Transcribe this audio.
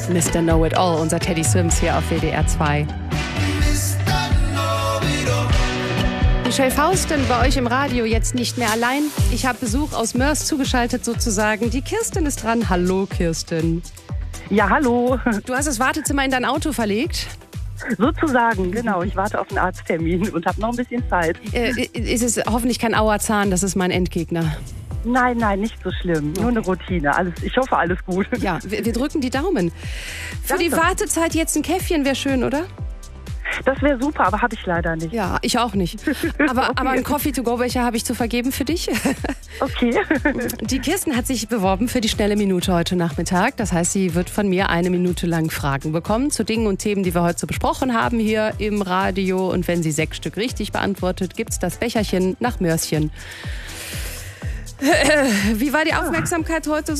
Mr. Know-It-All, unser Teddy Swims hier auf WDR 2. Michelle Faustin bei euch im Radio, jetzt nicht mehr allein. Ich habe Besuch aus Mörs zugeschaltet sozusagen. Die Kirsten ist dran. Hallo Kirsten. Ja, hallo. Du hast das Wartezimmer in dein Auto verlegt? Sozusagen, genau. Ich warte auf einen Arzttermin und habe noch ein bisschen Zeit. Ist es hoffentlich kein Auerzahn, das ist mein Endgegner. Nein, nicht so schlimm. Nur eine Routine. Ich hoffe, alles gut. Ja, wir drücken die Daumen. Für die Wartezeit jetzt ein Käffchen wäre schön, oder? Das wäre super, aber habe ich leider nicht. Ja, ich auch nicht. Aber einen Coffee-to-go-Becher habe ich zu vergeben für dich. Okay. Die Kirsten hat sich beworben für die schnelle Minute heute Nachmittag. Das heißt, sie wird von mir 1 Minute lang Fragen bekommen zu Dingen und Themen, die wir heute so besprochen haben hier im Radio. Und wenn sie 6 Stück richtig beantwortet, gibt's das Becherchen nach Mörschen. Wie war die Aufmerksamkeit heute?